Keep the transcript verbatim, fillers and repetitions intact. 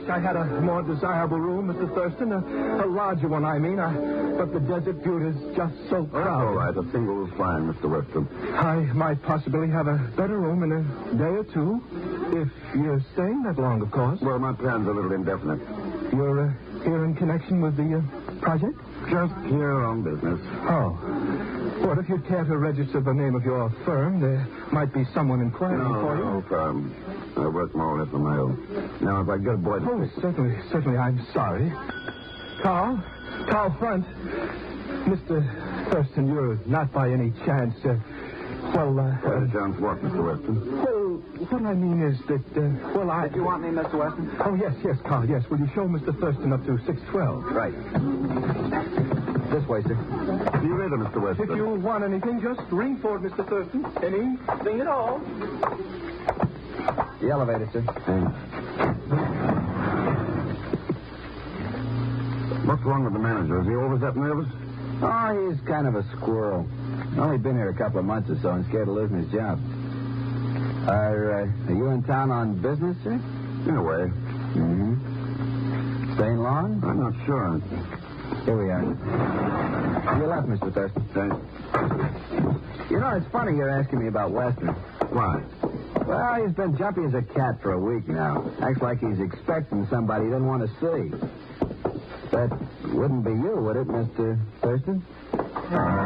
wish I had a more desirable room, Mister Thurston. A, a larger one, I mean. I, but the Desert Butte is just so crowded. That's all right. A single is fine, Mister Weston. I might possibly have a better room in a day or two. If you're staying that long, of course. Well, my plan's a little indefinite. You're uh, here in connection with the uh, project? Just here on business. Oh. Well, if you'd care to register the name of your firm, there might be someone inquiring no, for you. No, firm. I work more or less on my own. Now, if I get a boy to... Oh, certainly, certainly. I'm sorry. Carl? Carl Front. Mister Thurston, you're not by any chance... Uh, well, uh... Well, chance what, Mister Weston? Well, what I mean is that, uh, well, I... Did you want me, Mister Weston? Oh, yes, yes, Carl, yes. Will you show Mister Thurston up to six twelve? Right. This way, sir. See you later, Mister Weston. If you want anything, just ring for it, Mister Thurston. Anything at all. The elevator, sir. Thanks. What's wrong with the manager? Is he always that nervous? Oh, he's kind of a squirrel. Only been here a couple of months or so and scared of losing his job. Are, uh, are you in town on business, sir? In a way. Mm-hmm. Staying long? I'm not sure. Here we are. You left, Mister Thurston. Thanks. You know, it's funny you're asking me about Weston. Why? Well, he's been jumpy as a cat for a week now. Acts like he's expecting somebody he didn't want to see. That wouldn't be you, would it, Mister Thurston?